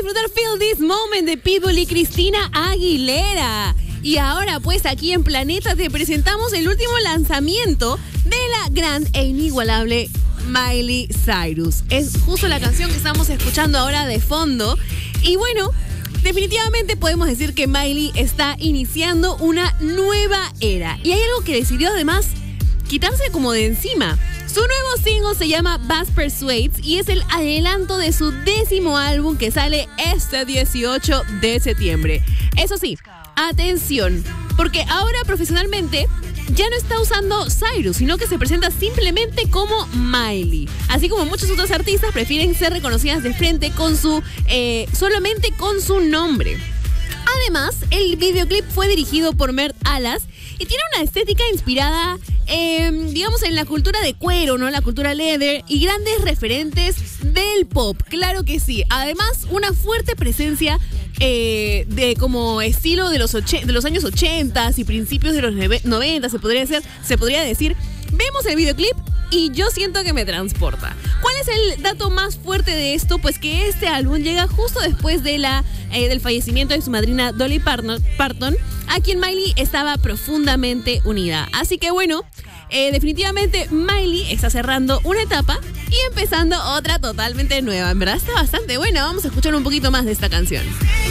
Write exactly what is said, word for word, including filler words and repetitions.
disfrutar Feel This Moment de Pitbull y Cristina Aguilera. Y ahora pues aquí en Planeta te presentamos el último lanzamiento de la gran e inigualable Miley Cyrus. Es justo la canción que estamos escuchando ahora de fondo. Y bueno, definitivamente podemos decir que Miley está iniciando una nueva era. Y hay algo que decidió además quitarse como de encima. Su nuevo single se llama Bass Persuades y es el adelanto de su décimo álbum que sale este dieciocho de septiembre. Eso sí, atención, porque ahora profesionalmente ya no está usando Cyrus, sino que se presenta simplemente como Miley. Así como muchos otros artistas prefieren ser reconocidas de frente con su, eh, solamente con su nombre. Además, el videoclip fue dirigido por Mert Alas y tiene una estética inspirada, eh, digamos, en la cultura de cuero, ¿no? La cultura leather y grandes referentes del pop, claro que sí. Además, una fuerte presencia eh, de como estilo de los, och- de los años ochenta y principios de los noventa, se podría decir, se podría decir. Vemos el videoclip y yo siento que me transporta. ¿Cuál es el dato más fuerte de esto? Pues que este álbum llega justo después de la, eh, del fallecimiento de su madrina Dolly Parton, a quien Miley estaba profundamente unida. Así que bueno, eh, definitivamente Miley está cerrando una etapa y empezando otra totalmente nueva. En verdad está bastante buena. Vamos a escuchar un poquito más de esta canción.